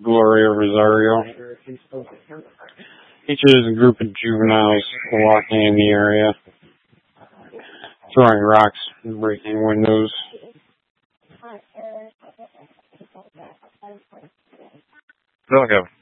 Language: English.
Gloria Rosario. Features a group of juveniles walking in the area, throwing rocks and breaking windows. Go.